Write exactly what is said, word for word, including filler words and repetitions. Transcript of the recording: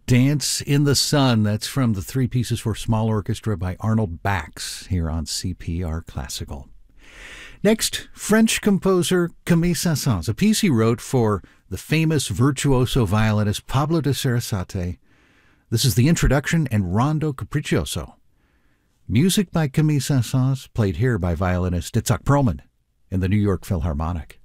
Dance in the Sun. That's from the Three Pieces for Small Orchestra by Arnold Bax here on C P R Classical. Next, French composer Camille Saint-Saëns, a piece he wrote for the famous virtuoso violinist Pablo de Sarasate. This is the introduction and Rondo Capriccioso. Music by Camille Saint-Saëns, played here by violinist Itzhak Perlman in the New York Philharmonic.